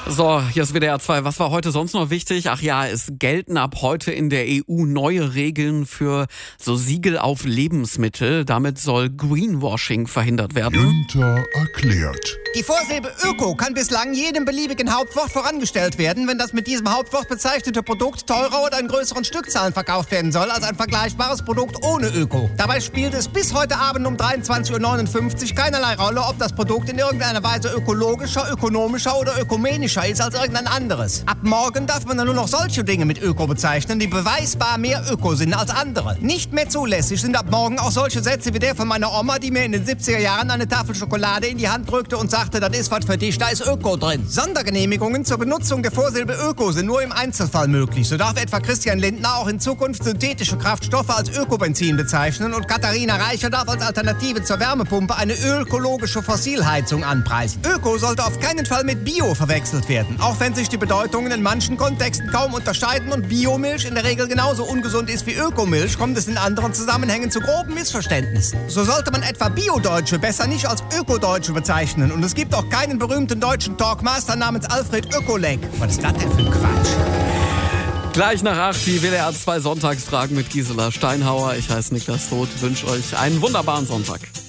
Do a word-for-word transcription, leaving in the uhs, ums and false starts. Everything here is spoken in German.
So, hier ist W D R zwei. Was war heute sonst noch wichtig? Ach ja, es gelten ab heute in der E U neue Regeln für so Siegel auf Lebensmittel. Damit soll Greenwashing verhindert werden. Günther erklärt. Die Vorsilbe Öko kann bislang jedem beliebigen Hauptwort vorangestellt werden, wenn das mit diesem Hauptwort bezeichnete Produkt teurer oder in größeren Stückzahlen verkauft werden soll als ein vergleichbares Produkt ohne Öko. Dabei spielt es bis heute Abend um dreiundzwanzig Uhr neunundfünfzig keinerlei Rolle, ob das Produkt in irgendeiner Weise ökologischer, ökonomischer oder ökumenischer ist als irgendein anderes. Ab morgen darf man dann nur noch solche Dinge mit Öko bezeichnen, die beweisbar mehr Öko sind als andere. Nicht mehr zulässig sind ab morgen auch solche Sätze wie der von meiner Oma, die mir in den siebziger Jahren eine Tafel Schokolade in die Hand drückte und sagte, das ist was für dich, da ist Öko drin. Sondergenehmigungen zur Benutzung der Vorsilbe Öko sind nur im Einzelfall möglich. So darf etwa Christian Lindner auch in Zukunft synthetische Kraftstoffe als Ökobenzin bezeichnen und Katharina Reicher darf als Alternative zur Wärmepumpe eine ökologische Fossilheizung anpreisen. Öko sollte auf keinen Fall mit Bio verwechselt werden, auch wenn sich die Bedeutungen in manchen Kontexten kaum unterscheiden und Biomilch in der Regel genauso ungesund ist wie Ökomilch, kommt es in anderen Zusammenhängen zu groben Missverständnissen. So sollte man etwa Bio-Deutsche besser nicht als Ökodeutsche bezeichnen und es gibt auch keinen berühmten deutschen Talkmaster namens Alfred Ökoleg. Was ist das denn für ein Quatsch? Gleich nach acht die W D R zwei Sonntagsfragen mit Gisela Steinhauer. Ich heiße Niklas Roth, wünsche euch einen wunderbaren Sonntag.